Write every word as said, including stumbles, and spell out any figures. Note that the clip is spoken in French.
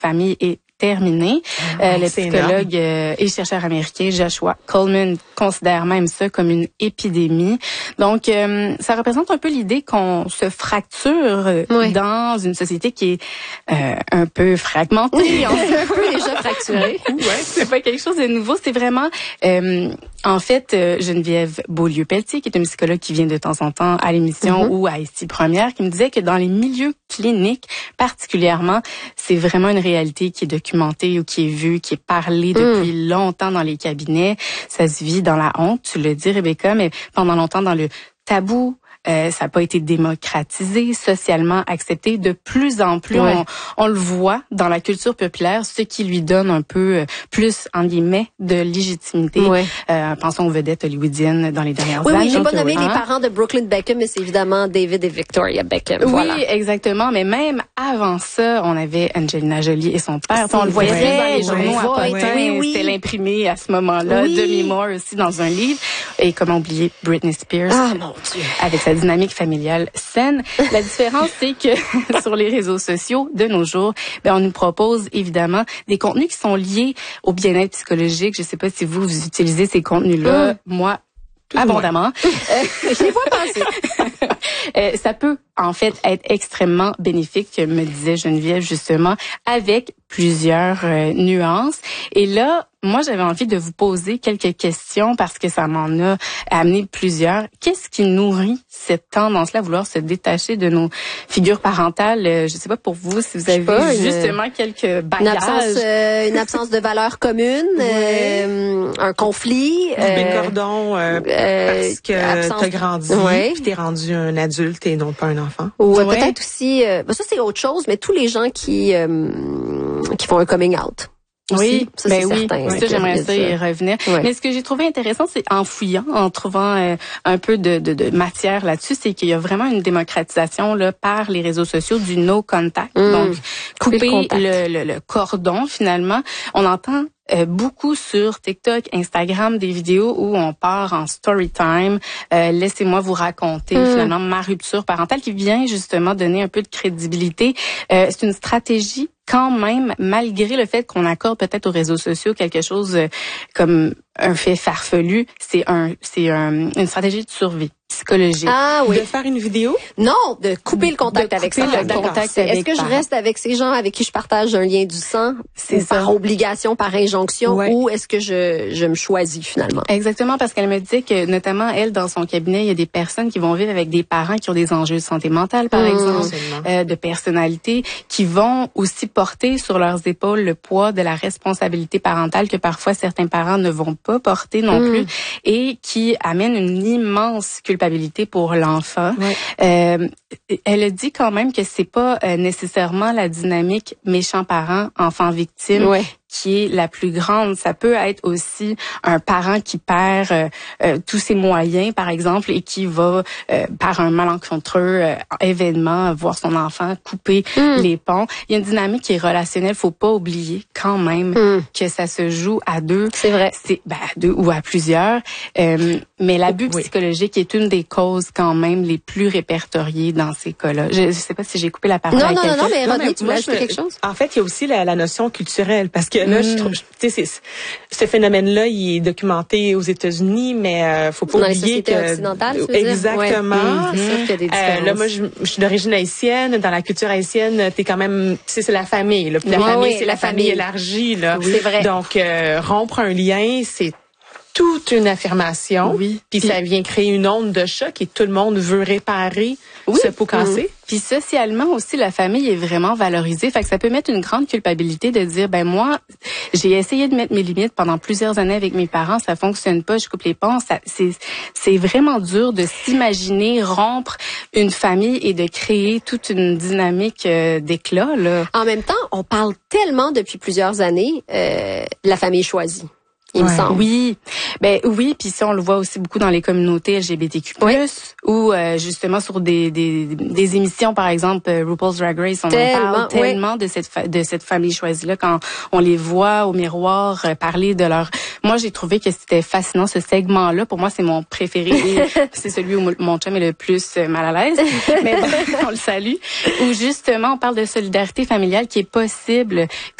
famille est terminé. Ah, euh, le psychologue euh, et chercheur américain Joshua Coleman considère même ça comme une épidémie. Donc, euh, ça représente un peu l'idée qu'on se fracture euh, oui. dans une société qui est euh, un peu fragmentée. On est un peu déjà fracturé. Ouais, c'est pas quelque chose de nouveau. C'est vraiment, euh, en fait, euh, Geneviève Beaulieu-Pelletier, qui est une psychologue qui vient de temps en temps à l'émission mm-hmm. ou à Ici Première, qui me disait que dans les milieux cliniques, particulièrement, c'est vraiment une réalité qui est documentée ou qui est vue, qui est parlée depuis mm. longtemps dans les cabinets. Ça se vit dans la honte, tu le dis, Rebecca, mais pendant longtemps dans le tabou. Euh, ça n'a pas été démocratisé, socialement accepté. De plus en plus, ouais. on, on le voit dans la culture populaire, ce qui lui donne un peu euh, plus, en guillemets, de légitimité. Ouais. Euh, pensons aux vedettes hollywoodiennes dans les dernières oui, années. Oui, j'ai pas nommé hein? les parents de Brooklyn Beckham, mais c'est évidemment David et Victoria Beckham. Oui, voilà. exactement. Mais même avant ça, on avait Angelina Jolie et son père. On le voyait vrai, dans les journaux à ouais, Potin. Oui, oui. C'était l'imprimé à ce moment-là. Oui. Demi Moore aussi dans un livre. Et comment oublier Britney Spears. Ah, mon Dieu. Avec sa dynamique familiale saine. La différence, c'est que sur les réseaux sociaux, de nos jours, ben, on nous propose évidemment des contenus qui sont liés au bien-être psychologique. Je sais pas si vous, vous utilisez ces contenus-là. Mmh. Moi, tout abondamment. euh, je les vois passer. euh, ça peut, en fait, être extrêmement bénéfique, me disait Geneviève, justement, avec plusieurs euh, nuances. Et là, moi, j'avais envie de vous poser quelques questions parce que ça m'en a amené plusieurs. Qu'est-ce qui nourrit cette tendance-là à vouloir se détacher de nos figures parentales? Je sais pas pour vous si vous avez pas, justement une, quelques bagages. Une absence, euh, une absence de valeurs communes, ouais. euh, un conflit. Du euh, cordon euh, euh, parce que absence... t'as grandi ouais. puis t'es rendu un adulte et non pas un enfant. Ou ouais. peut-être aussi, euh, ça c'est autre chose, mais tous les gens qui euh, qui font un coming out. Aussi. Oui, ça, ben c'est oui, certain. ça, j'aimerais ça y revenir. Ouais. Mais ce que j'ai trouvé intéressant, c'est en fouillant, en trouvant euh, un peu de, de, de matière là-dessus, c'est qu'il y a vraiment une démocratisation là par les réseaux sociaux du no contact. Mmh. Donc, couper le, le, le, le cordon, finalement. On entend Euh, beaucoup sur TikTok, Instagram, des vidéos où on part en story time. Euh, laissez-moi vous raconter mmh. finalement ma rupture parentale qui vient justement donner un peu de crédibilité. Euh, c'est une stratégie quand même, malgré le fait qu'on accorde peut-être aux réseaux sociaux quelque chose euh, comme un fait farfelu, c'est un, c'est un, une stratégie de survie psychologique. Ah oui. De faire une vidéo? Non, de couper le contact de avec couper ça. le contact Est-ce avec que je reste avec ces gens avec qui je partage un lien du sang? C'est par ça. obligation, par injonction, ouais. ou est-ce que je, je me choisis finalement? Exactement, parce qu'elle me dit que notamment, elle, dans son cabinet, il y a des personnes qui vont vivre avec des parents qui ont des enjeux de santé mentale, par mmh. exemple, euh, de personnalité, qui vont aussi porter sur leurs épaules le poids de la responsabilité parentale que parfois certains parents ne vont pas porter non mmh. plus, et qui amène une immense culpabilité pour l'enfant. Ouais. Euh, elle a dit quand même que c'est pas euh, nécessairement la dynamique méchant parent, enfant victime. Ouais. qui est la plus grande. Ça peut être aussi un parent qui perd euh, euh, tous ses moyens, par exemple, et qui va, euh, par un malencontreux euh, événement, voir son enfant couper mm. les ponts. Il y a une dynamique qui est relationnelle. Faut pas oublier quand même mm. que ça se joue à deux. C'est vrai. C'est ben, à deux ou à plusieurs. Euh, mais l'abus oui. psychologique est une des causes quand même les plus répertoriées dans ces cas-là. Je, je sais pas si j'ai coupé la parole non, à non, quelqu'un. Non, non, mais Rodney, tu voulais ajouter quelque chose? En fait, il y a aussi la, la notion culturelle, parce que là, mm. je trouve, tu sais, ce phénomène-là, il est documenté aux États-Unis, mais euh, faut pas dans oublier les que occidentales, tu veux exactement. Dire? Ouais. C'est sûr qu'il y a des différences. Euh, là, moi, je, je suis d'origine haïtienne. Dans la culture haïtienne, t'es quand même, tu sais, c'est la famille. Là. Puis la oui, famille, oui, c'est la, la famille élargie. Là. Oui, c'est vrai. Donc, euh, rompre un lien, c'est toute une affirmation. Oui. Puis ça vient créer une onde de choc et tout le monde veut réparer oui. ce pot cassé. Mmh. Puis socialement aussi, la famille est vraiment valorisée. Fait que ça peut mettre une grande culpabilité de dire, ben moi, j'ai essayé de mettre mes limites pendant plusieurs années avec mes parents, ça fonctionne pas, je coupe les ponts. Ça, c'est, c'est vraiment dur de s'imaginer rompre une famille et de créer toute une dynamique euh, d'éclat, là. En même temps, on parle tellement depuis plusieurs années euh, de la famille choisie. il ouais. me semble. Oui, ben oui, puis ça on le voit aussi beaucoup dans les communautés L G B T Q plus, oui. ou euh, justement sur des, des des émissions par exemple euh, RuPaul's Drag Race, on tellement, en parle tellement oui. de cette fa- de cette famille choisie là quand on les voit au miroir euh, parler de leur. Moi j'ai trouvé que c'était fascinant ce segment là. Pour moi c'est mon préféré et c'est celui où mon chum est le plus mal à l'aise. Mais bon, on le salue. Où justement on parle de solidarité familiale qui est possible.